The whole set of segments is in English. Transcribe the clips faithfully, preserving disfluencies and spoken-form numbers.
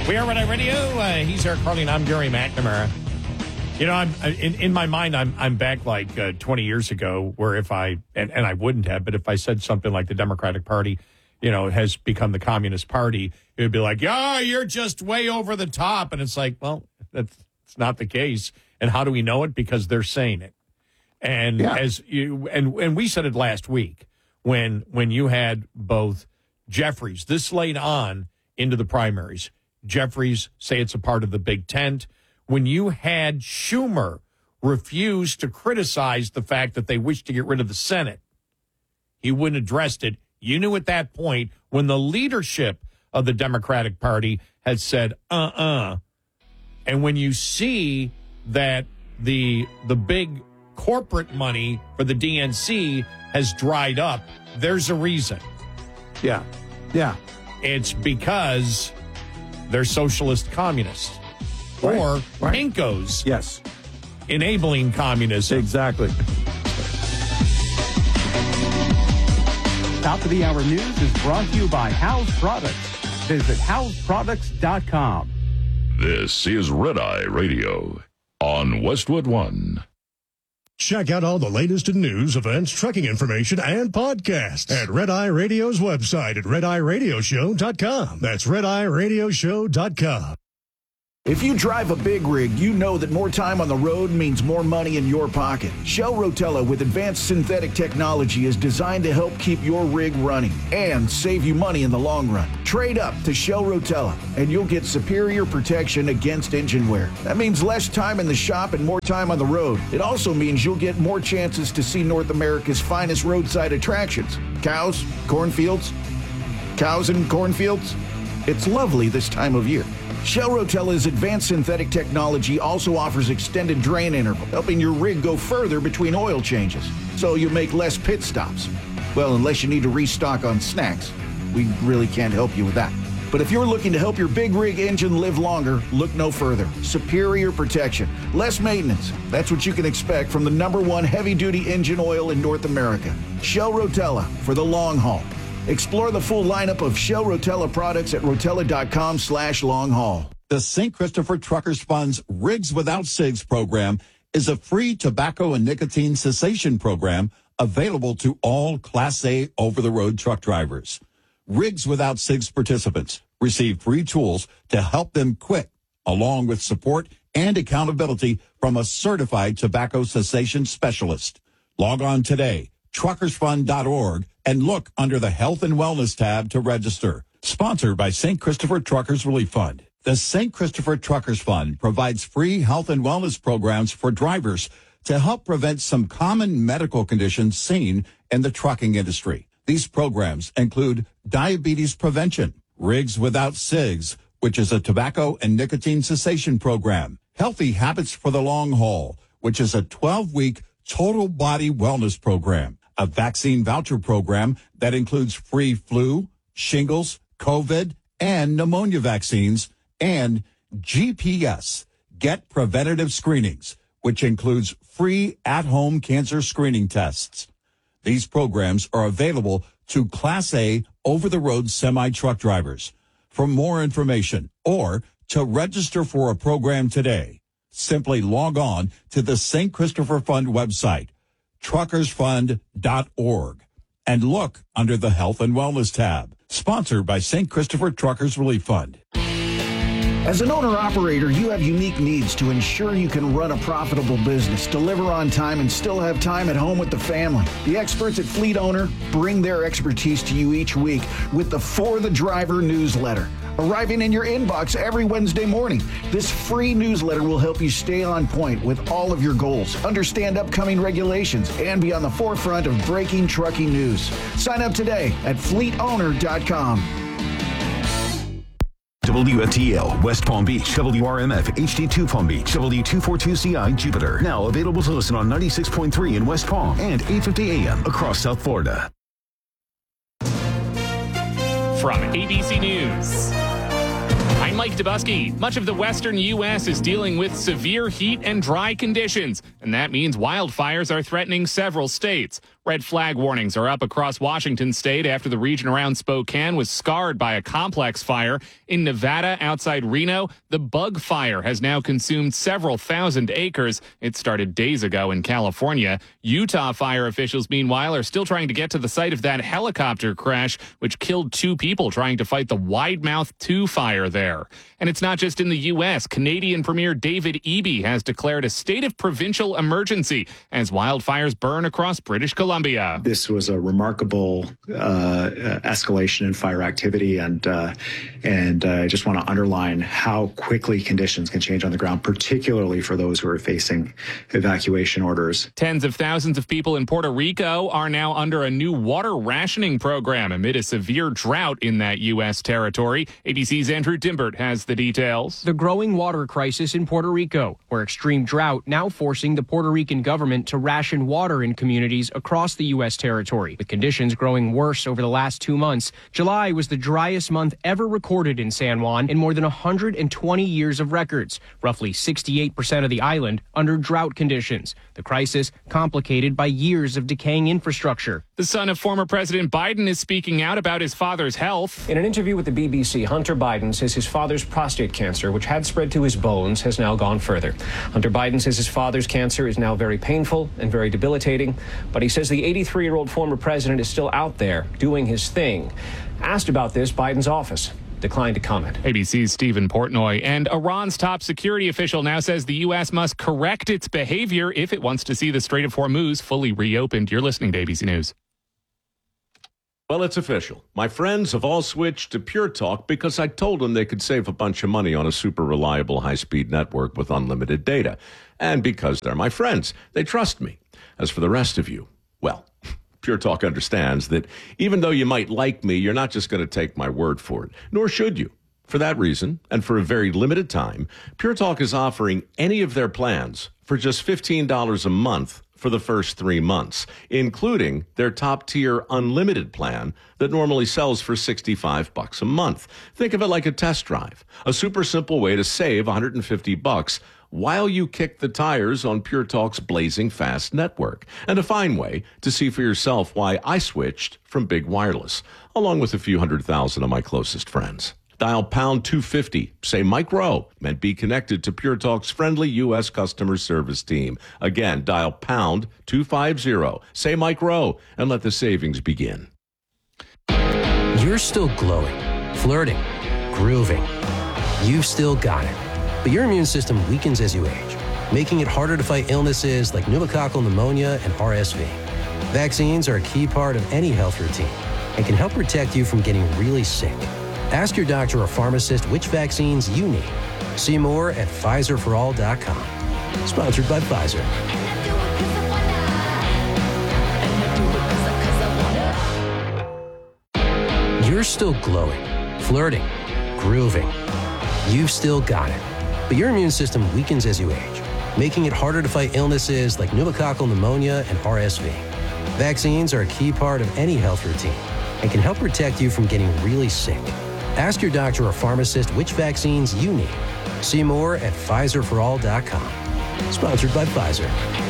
We are Red Eye Radio. Uh, he's Eric Carlin. I'm Gary McNamara. You know, I'm in, in my mind, I'm I'm back like uh, twenty years ago, where if I and, and I wouldn't have, but if I said something like the Democratic Party, you know, has become the Communist Party, it would be like, yeah, you're just way over the top, and it's like, well, that's it's not the case. And how do we know it? Because they're saying it. And yeah. as you and and we said it last week when when you had both Jeffries this late on into the primaries. Jeffries say it's a part of the big tent. When you had Schumer refuse to criticize the fact that they wished to get rid of the Senate, he wouldn't address it. You knew at that point when the leadership of the Democratic Party had said, uh-uh. And when you see that the the big corporate money for the D N C has dried up, there's a reason. Yeah, yeah. It's because they're socialist communists. Right, or right. Pinkos. Yes. Enabling communism. Exactly. Top of the hour news is brought to you by House Products. Visit house products dot com. This is Red Eye Radio on Westwood One. Check out all the latest in news, events, trucking information, and podcasts at Red Eye Radio's website at red eye radio show dot com. That's red eye radio show dot com. If you drive a big rig, you know that more time on the road means more money in your pocket. Shell Rotella with advanced synthetic technology is designed to help keep your rig running and save you money in the long run. Trade up to Shell Rotella and you'll get superior protection against engine wear. That means less time in the shop and more time on the road. It also means you'll get more chances to see North America's finest roadside attractions. Cows, cornfields, cows and cornfields. It's lovely this time of year. Shell Rotella's advanced synthetic technology also offers extended drain interval, helping your rig go further between oil changes, so you make less pit stops. Well, unless you need to restock on snacks. We really can't help you with that. But if you're looking to help your big rig engine live longer, look no further. Superior protection, less maintenance. That's what you can expect from the number one heavy-duty engine oil in North America. Shell Rotella for the long haul. Explore the full lineup of Shell Rotella products at rotella.com slash long haul. The Saint Christopher Truckers Fund's Rigs Without Cigs program is a free tobacco and nicotine cessation program available to all Class A over-the-road truck drivers. Rigs Without Cigs participants receive free tools to help them quit, along with support and accountability from a certified tobacco cessation specialist. Log on today, truckers fund dot org, and look under the Health and Wellness tab to register. Sponsored by Saint Christopher Truckers Relief Fund. The Saint Christopher Truckers Fund provides free health and wellness programs for drivers to help prevent some common medical conditions seen in the trucking industry. These programs include diabetes prevention, Rigs Without Cigs, which is a tobacco and nicotine cessation program, Healthy Habits for the Long Haul, which is a twelve-week total body wellness program, a vaccine voucher program that includes free flu, shingles, COVID, and pneumonia vaccines, and G P S, Get Preventative Screenings, which includes free at-home cancer screening tests. These programs are available to Class A over-the-road semi-truck drivers. For more information or to register for a program today, simply log on to the Saint Christopher Fund website, truckers fund dot org, and look under the Health and Wellness tab. Sponsored by Saint Christopher Truckers Relief Fund. As an owner-operator, you have unique needs to ensure you can run a profitable business, deliver on time, and still have time at home with the family. The experts at Fleet Owner bring their expertise to you each week with the For the Driver newsletter, arriving in your inbox every Wednesday morning. This free newsletter will help you stay on point with all of your goals, understand upcoming regulations, and be on the forefront of breaking trucking news. Sign up today at fleet owner dot com. W F T L, West Palm Beach, W R M F, H D two Palm Beach, W two forty-two C I, Jupiter. Now available to listen on ninety-six point three in West Palm and eight fifty A M across South Florida. From A B C News, I'm Mike Dubusky. Much of the western U S is dealing with severe heat and dry conditions, and that means wildfires are threatening several states. Red flag warnings are up across Washington state after the region around Spokane was scarred by a complex fire. In Nevada, outside Reno, the bug fire has now consumed several thousand acres. It started days ago in California. Utah fire officials, meanwhile, are still trying to get to the site of that helicopter crash, which killed two people trying to fight the Widemouth two fire there. And it's not just in the U S. Canadian Premier David Eby has declared a state of provincial emergency as wildfires burn across British Columbia. This was a remarkable uh, escalation in fire activity, and uh, and uh, I just want to underline how quickly conditions can change on the ground, particularly for those who are facing evacuation orders. Tens of thousands of people in Puerto Rico are now under a new water rationing program amid a severe drought in that U S territory. A B C's Andrew Dimbert has the details. The growing water crisis in Puerto Rico, where extreme drought now forcing the Puerto Rican government to ration water in communities across the U S territory, with conditions growing worse over the last two months. July was the driest month ever recorded in San Juan in more than one hundred twenty years of records, roughly sixty-eight percent of the island under drought conditions. The crisis complicated by years of decaying infrastructure. The son of former President Biden is speaking out about his father's health. In an interview with the B B C, Hunter Biden says his father's prostate cancer, which had spread to his bones, has now gone further. Hunter Biden says his father's cancer is now very painful and very debilitating, but he says the eighty-three-year-old former president is still out there doing his thing. Asked about this, Biden's office declined to comment. A B C's Stephen Portnoy. And Iran's top security official now says the U S must correct its behavior if it wants to see the Strait of Hormuz fully reopened. You're listening to A B C News. Well, it's official. My friends have all switched to Pure Talk because I told them they could save a bunch of money on a super reliable high-speed network with unlimited data. And because they're my friends, they trust me. As for the rest of you, well, Pure Talk understands that even though you might like me, you're not just going to take my word for it, nor should you. For that reason, and for a very limited time, Pure Talk is offering any of their plans for just fifteen dollars a month for the first three months, including their top-tier unlimited plan that normally sells for sixty-five bucks a month. Think of it like a test drive, a super simple way to save one hundred fifty bucks while you kick the tires on Pure Talk's blazing fast network, and a fine way to see for yourself why I switched from Big Wireless, along with a few hundred thousand of my closest friends. Dial pound two fifty, say Mike Rowe, and be connected to Pure Talk's friendly U S customer service team. Again, dial pound two fifty, say Mike Rowe, and let the savings begin. You're still glowing, flirting, grooving. You've still got it. But your immune system weakens as you age, making it harder to fight illnesses like pneumococcal pneumonia and R S V. Vaccines are a key part of any health routine and can help protect you from getting really sick. Ask your doctor or pharmacist which vaccines you need. See more at Pfizer for all dot com. Sponsored by Pfizer. You're still glowing, flirting, grooving. You've still got it. But your immune system weakens as you age, making it harder to fight illnesses like pneumococcal pneumonia and R S V. Vaccines are a key part of any health routine and can help protect you from getting really sick. Ask your doctor or pharmacist which vaccines you need. See more at Pfizer for all dot com. Sponsored by Pfizer.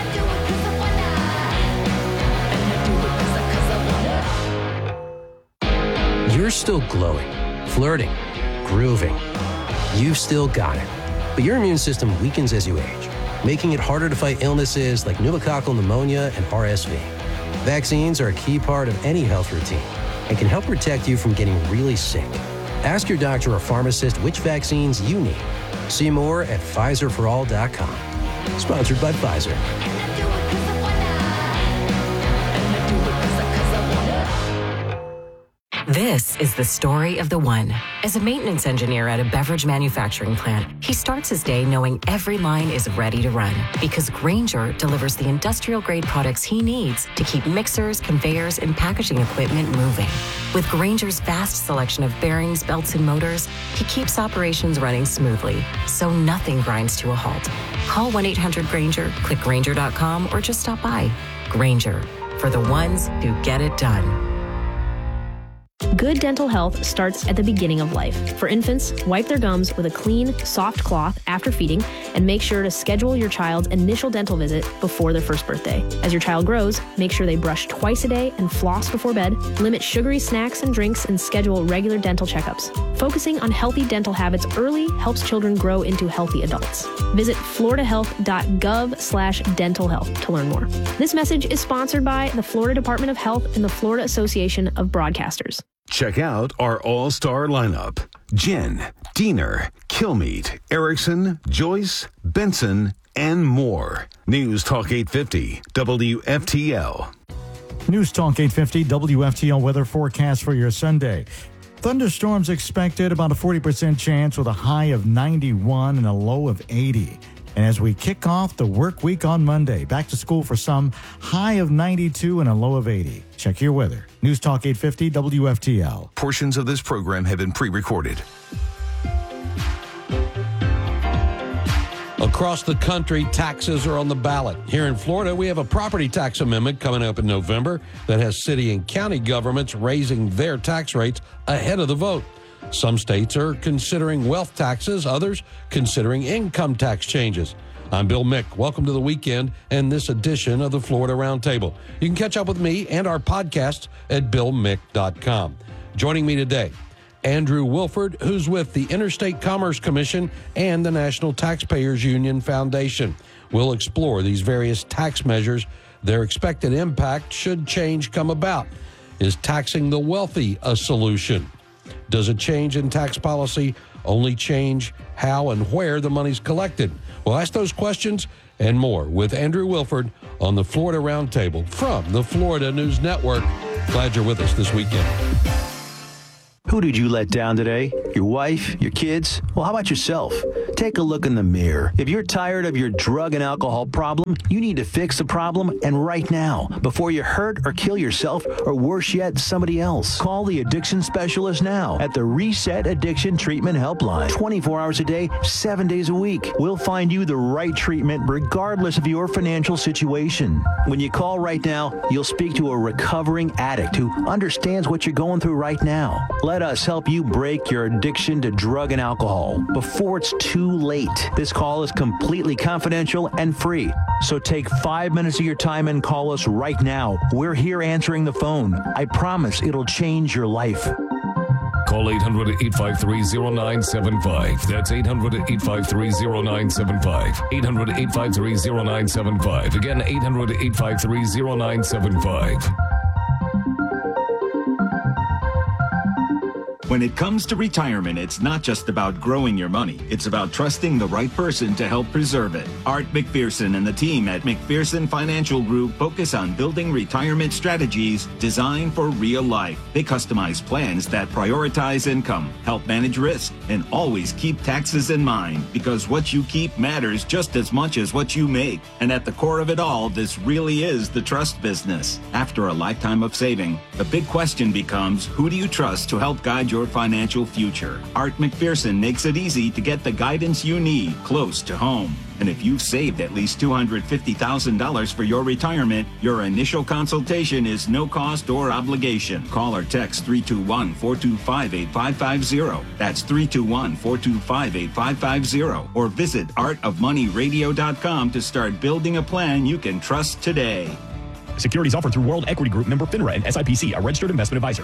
You're still glowing, flirting, grooving. You've still got it. But your immune system weakens as you age, making it harder to fight illnesses like pneumococcal pneumonia and R S V. Vaccines are a key part of any health routine and can help protect you from getting really sick. Ask your doctor or pharmacist which vaccines you need. See more at Pfizer for all dot com. Sponsored by Pfizer. This is the story of the one. As a maintenance engineer at a beverage manufacturing plant, he starts his day knowing every line is ready to run because Grainger delivers the industrial-grade products he needs to keep mixers, conveyors, and packaging equipment moving. With Grainger's vast selection of bearings, belts, and motors, he keeps operations running smoothly, so nothing grinds to a halt. Call one eight hundred Grainger, click Grainger dot com, or just stop by. Grainger, for the ones who get it done. Good dental health starts at the beginning of life. For infants, wipe their gums with a clean, soft cloth after feeding, and make sure to schedule your child's initial dental visit before their first birthday. As your child grows, make sure they brush twice a day and floss before bed, limit sugary snacks and drinks, and schedule regular dental checkups. Focusing on healthy dental habits early helps children grow into healthy adults. Visit floridahealth.gov slash dental health to learn more. This message is sponsored by the Florida Department of Health and the Florida Association of Broadcasters. Check out our all-star lineup. Jen, Diener, Kilmeade, Erickson, Joyce, Benson, and more. News Talk eight fifty, W F T L. News Talk eight fifty, W F T L weather forecast for your Sunday. Thunderstorms expected, about a forty percent chance with a high of ninety-one and a low of eighty. And as we kick off the work week on Monday, back to school for some, high of ninety-two and a low of eighty. Check your weather. News Talk eight fifty W F T L. Portions of this program have been pre-recorded. Across the country, taxes are on the ballot. Here in Florida, we have a property tax amendment coming up in November that has city and county governments raising their tax rates ahead of the vote. Some states are considering wealth taxes, others considering income tax changes. I'm Bill Mick. Welcome to the weekend and this edition of the Florida Roundtable. You can catch up with me and our podcasts at bill mick dot com. Joining me today, Andrew Wilford, who's with the Interstate Commerce Commission and the National Taxpayers Union Foundation. We'll explore these various tax measures, their expected impact should change come about. Is taxing the wealthy a solution? Does a change in tax policy only change how and where the money's collected? We'll ask those questions and more with Andrew Wilford on the Florida Roundtable from the Florida News Network. Glad you're with us this weekend. Who did you let down today? Your wife? Your kids? Well, how about yourself? Take a look in the mirror. If you're tired of your drug and alcohol problem, you need to fix the problem, and right now, before you hurt or kill yourself, or worse yet, somebody else. Call the addiction specialist now at the Reset Addiction Treatment Helpline. twenty-four hours a day, seven days a week. We'll find you the right treatment regardless of your financial situation. When you call right now, you'll speak to a recovering addict who understands what you're going through right now. Let us help you break your addiction to drug and alcohol before it's too late. This call is completely confidential and free. So take five minutes of your time and call us right now. We're here answering the phone. I promise it'll change your life. Call eight hundred, eight five three, zero nine seven five. That's eight hundred, eight five three, zero nine seven five. eight hundred, eight five three, zero nine seven five. Again, eight hundred, eight five three, zero nine seven five. When it comes to retirement, it's not just about growing your money. It's about trusting the right person to help preserve it. Art McPherson and the team at McPherson Financial Group focus on building retirement strategies designed for real life. They customize plans that prioritize income, help manage risk, and always keep taxes in mind, because what you keep matters just as much as what you make. And at the core of it all, this really is the trust business. After a lifetime of saving, the big question becomes, who do you trust to help guide your financial future? Art McPherson makes it easy to get the guidance you need close to home. And if you've saved at least two hundred fifty thousand dollars for your retirement, your initial consultation is no cost or obligation. Call or text three two one, four two five, eight five five zero. That's three two one, four two five, eight five five zero. Or visit art of money radio dot com to start building a plan you can trust today. Securities offered through World Equity Group, member FINRA and S I P C, a registered investment advisor.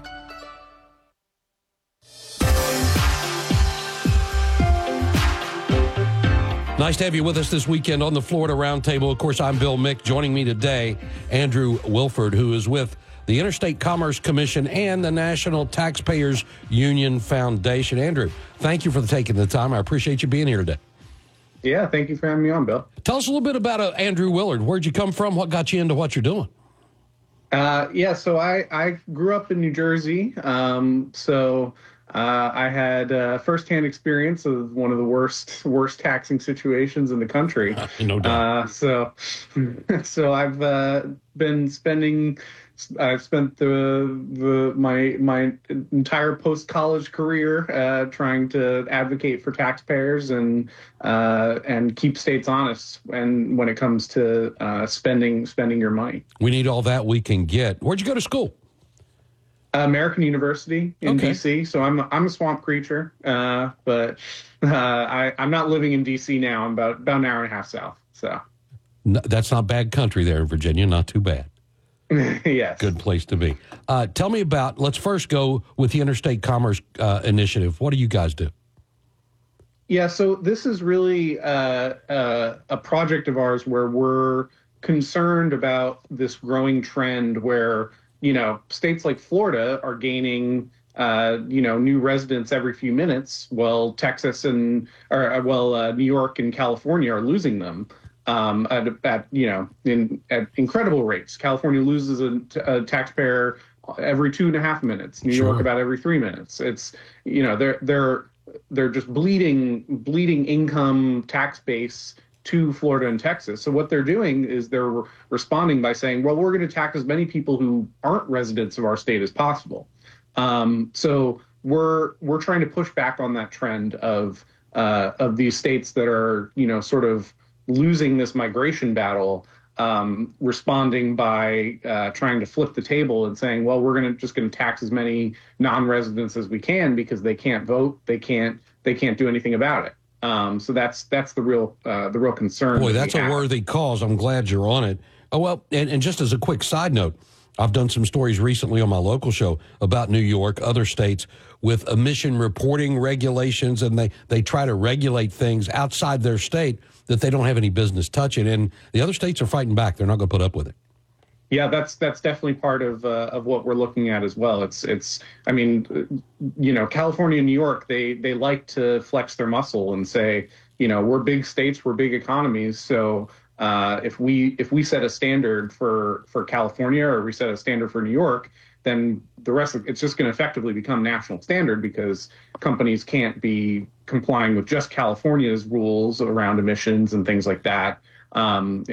Nice to have you with us this weekend on the Florida Roundtable. Of course, I'm Bill Mick. Joining me today, Andrew Wilford, who is with the Interstate Commerce Commission and the National Taxpayers Union Foundation. Andrew, thank you for taking the time. I appreciate you being here today. Yeah, thank you for having me on, Bill. Tell us a little bit about uh, Andrew Willard. Where'd you come from? What got you into what you're doing? Uh, yeah, so I, I grew up in New Jersey. Um, so... Uh, I had uh, firsthand experience of one of the worst worst taxing situations in the country. Uh, no doubt. Uh, so, so I've uh, been spending. I've spent the the my my entire post college career uh, trying to advocate for taxpayers and uh, and keep states honest. And when it comes to uh, spending spending your money, we need all that we can get. Where'd you go to school? American University in Okay. D C. So I'm a, I'm a swamp creature, uh, but uh, I, I'm not living in D C now. I'm about about an hour and a half south. So No, that's not bad country there in Virginia. Not too bad. yes, Good place to be. Uh, tell me about. Let's first go with the Interstate Commerce uh, Initiative. What do you guys do? Yeah, so this is really uh, uh, a project of ours where we're concerned about this growing trend where, you know, states like Florida are gaining, uh, you know, new residents every few minutes, while Texas and, or uh, well, uh, New York and California are losing them um, at, at, you know, in at incredible rates. California loses a, a taxpayer every two and a half minutes. New Sure. York about every three minutes. It's, you know, they're they're they're just bleeding bleeding income tax base to Florida and Texas. So what they're doing is they're re- responding by saying, well, we're going to tax as many people who aren't residents of our state as possible. Um, so we're we're trying to push back on that trend of uh, of these states that are, you know, sort of losing this migration battle, um, responding by uh, trying to flip the table and saying, well, we're going to just going to tax as many non-residents as we can because they can't vote, they can't they can't do anything about it. Um, so that's that's the real uh, the real concern. Boy, that that's we a have. worthy cause. I'm glad you're on it. Oh, well, and, and just as a quick side note, I've done some stories recently on my local show about New York, other states with emission reporting regulations, and they, they try to regulate things outside their state that they don't have any business touching. And the other states are fighting back. They're not going to put up with it. Yeah, that's that's definitely part of uh, of what we're looking at as well. It's it's I mean, you know, California and New York, they they like to flex their muscle and say, you know, we're big states, we're big economies, so uh, if we if we set a standard for for California or we set a standard for New York, then the rest of it's just going to effectively become national standard because companies can't be complying with just California's rules around emissions and things like that. Um,